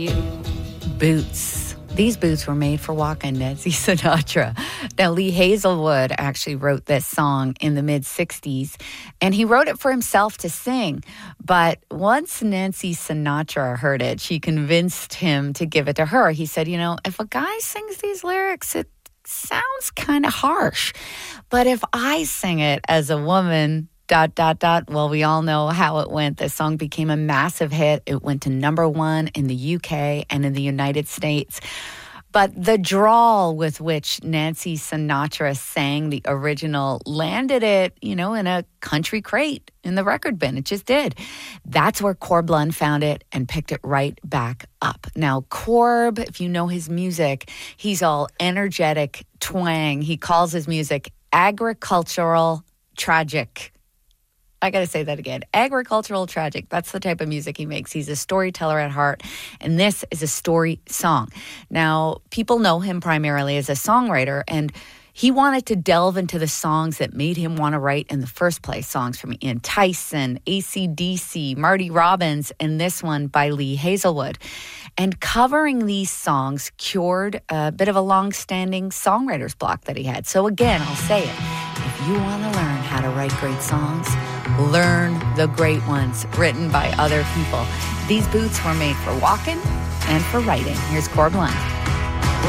Boots. These boots were made for walking, Nancy Sinatra. Now, Lee Hazelwood actually wrote this song in the mid-'60s, and he wrote it for himself to sing. But once Nancy Sinatra heard it, she convinced him to give it to her. He said, if a guy sings these lyrics, it sounds kind of harsh. But if I sing it as a woman... ... Well, we all know how it went. The song became a massive hit. It went to #1 in the UK and in the United States. But the drawl with which Nancy Sinatra sang the original landed it, in a country crate in the record bin. It just did. That's where Corb Lund found it and picked it right back up. Now, Corb, if you know his music, he's all energetic twang. He calls his music agricultural tragic. I got to say that again. Agricultural tragic. That's the type of music he makes. He's a storyteller at heart, and this is a story song. Now, people know him primarily as a songwriter, and he wanted to delve into the songs that made him want to write in the first place. Songs from Ian Tyson, AC/DC, Marty Robbins, and this one by Lee Hazelwood. And covering these songs cured a bit of a long-standing songwriter's block that he had. So again, I'll say it. If you want to learn how to write great songs, learn the great ones written by other people. These boots were made for walking and for writing. Here's Corb Lund.